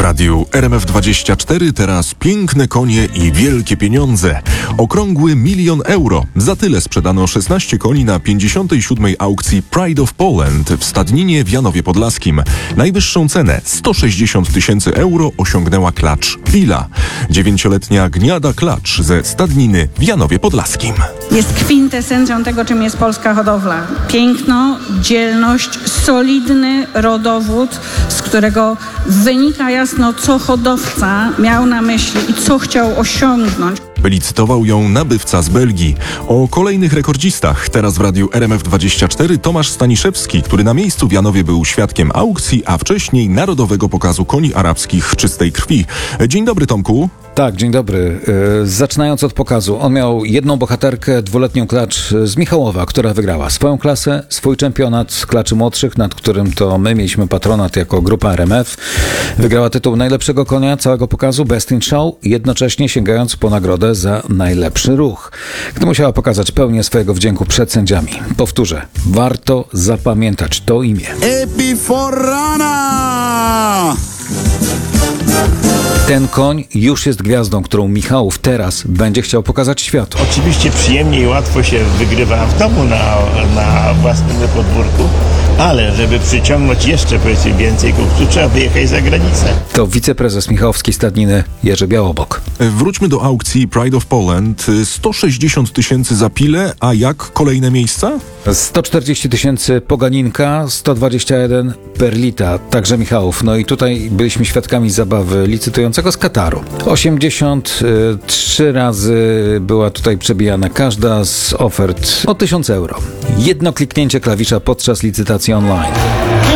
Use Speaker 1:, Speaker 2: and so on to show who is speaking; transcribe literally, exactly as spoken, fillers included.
Speaker 1: radiu R M F dwadzieścia cztery teraz piękne konie i wielkie pieniądze. Okrągły milion euro. Za tyle sprzedano szesnaście koni na pięćdziesiątej siódmej aukcji Pride of Poland w Stadninie w Janowie Podlaskim. Najwyższą cenę sto sześćdziesiąt tysięcy euro osiągnęła klacz Wila. Dziewięcioletnia Gniada Klacz ze Stadniny w Janowie Podlaskim.
Speaker 2: Jest kwintesencją tego, czym jest polska hodowla. Piękno, dzielność, solidny rodowód, z którego wynika jasno, co hodowca miał na myśli i co chciał osiągnąć.
Speaker 1: Wylicytował ją nabywca z Belgii. O kolejnych rekordzistach teraz w radiu R M F dwadzieścia cztery Tomasz Staniszewski, który na miejscu w Janowie był świadkiem aukcji, a wcześniej Narodowego Pokazu Koni Arabskich Czystej Krwi. Dzień dobry, Tomku.
Speaker 3: Tak, dzień dobry. Yy, zaczynając od pokazu, on miał jedną bohaterkę, dwuletnią klacz z Michałowa, która wygrała swoją klasę, swój czempionat klaczy młodszych, nad którym to my mieliśmy patronat jako grupa R M F. Wygrała tytuł najlepszego konia całego pokazu Best in Show, jednocześnie sięgając po nagrodę za najlepszy ruch, gdy musiała pokazać pełnię swojego wdzięku przed sędziami. Powtórzę, warto zapamiętać to imię.
Speaker 4: Epiforana!
Speaker 3: Ten koń już jest gwiazdą, którą Michałów teraz będzie chciał pokazać światu.
Speaker 5: Oczywiście przyjemnie i łatwo się wygrywa w domu na, na własnym podwórku, ale żeby przyciągnąć jeszcze powiedzmy więcej kupców, trzeba wyjechać za granicę.
Speaker 3: To wiceprezes Michałowskiej Stadniny Jerzy Białobok.
Speaker 1: Wróćmy do aukcji Pride of Poland. sto sześćdziesiąt tysięcy za Pilę, a jak kolejne miejsca?
Speaker 3: sto czterdzieści tysięcy Poganinka, sto dwadzieścia jeden Perlita, także Michałów. No i tutaj byliśmy świadkami zabawy licytującego z Kataru. osiemdziesiąt trzy razy była tutaj przebijana każda z ofert o tysiąc euro. Jedno kliknięcie klawisza podczas licytacji online.